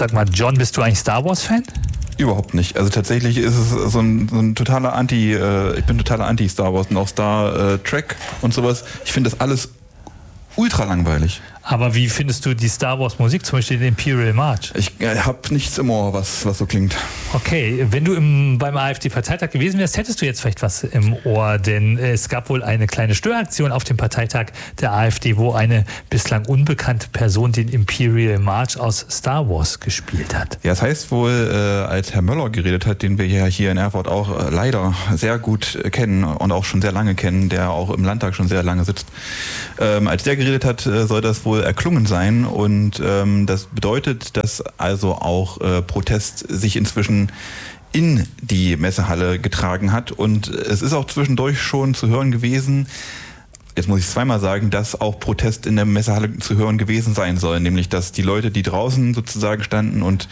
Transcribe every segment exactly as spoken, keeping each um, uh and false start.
Sag mal, John, bist du eigentlich Star Wars-Fan? Überhaupt nicht. Also tatsächlich ist es so ein, so ein totaler Anti, äh, ich bin totaler Anti-Star Wars und auch Star äh, Trek und sowas. Ich finde das alles ultra langweilig. Aber wie findest du die Star Wars Musik, zum Beispiel den Imperial March? Ich äh, habe nichts im Ohr, was, was so klingt. Okay, wenn du im, beim AfD-Parteitag gewesen wärst, hättest du jetzt vielleicht was im Ohr, denn es gab wohl eine kleine Störaktion auf dem Parteitag der AfD, wo eine bislang unbekannte Person den Imperial March aus Star Wars gespielt hat. Ja, das heißt wohl, äh, als Herr Möller geredet hat, den wir ja hier in Erfurt auch äh, leider sehr gut äh, kennen und auch schon sehr lange kennen, der auch im Landtag schon sehr lange sitzt, ähm, als der geredet hat, äh, soll das wohl erklungen sein und ähm, das bedeutet, dass also auch äh, Protest sich inzwischen in die Messehalle getragen hat und es ist auch zwischendurch schon zu hören gewesen, jetzt muss ich es zweimal sagen, dass auch Protest in der Messehalle zu hören gewesen sein soll, nämlich dass die Leute, die draußen sozusagen standen und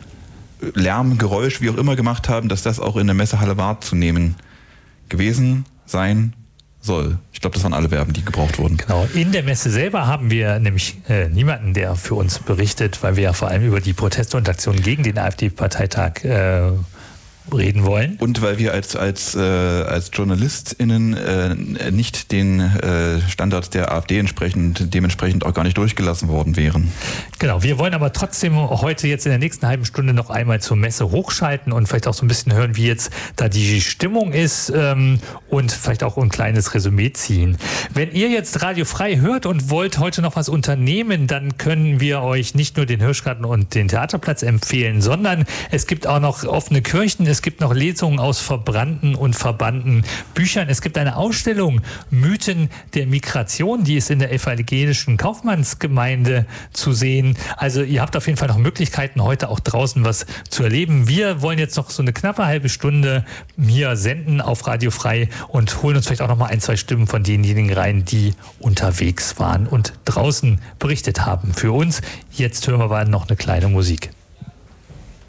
Lärm, Geräusch, wie auch immer gemacht haben, dass das auch in der Messehalle wahrzunehmen gewesen sein soll. Ich glaube, das waren alle Verben, die gebraucht wurden. Genau. In der Messe selber haben wir nämlich äh, niemanden, der für uns berichtet, weil wir ja vor allem über die Proteste und Aktionen gegen den AfD-Parteitag äh, reden wollen. Und weil wir als als äh, als JournalistInnen äh, nicht den äh, Standards der AfD entsprechend dementsprechend auch gar nicht durchgelassen worden wären. Genau, wir wollen aber trotzdem heute jetzt in der nächsten halben Stunde noch einmal zur Messe hochschalten und vielleicht auch so ein bisschen hören, wie jetzt da die Stimmung ist ähm, und vielleicht auch ein kleines Resümee ziehen. Wenn ihr jetzt Radio Frei hört und wollt heute noch was unternehmen, dann können wir euch nicht nur den Hirschgarten und den Theaterplatz empfehlen, sondern es gibt auch noch offene Kirchen, es gibt noch Lesungen aus verbrannten und verbannten Büchern. Es gibt eine Ausstellung Mythen der Migration, die ist in der evangelischen Kaufmannsgemeinde zu sehen. Also ihr habt auf jeden Fall noch Möglichkeiten, heute auch draußen was zu erleben. Wir wollen jetzt noch so eine knappe halbe Stunde hier senden auf Radio Frei und holen uns vielleicht auch noch mal ein, zwei Stimmen von denjenigen rein, die unterwegs waren und draußen berichtet haben. Für uns, jetzt hören wir mal noch eine kleine Musik.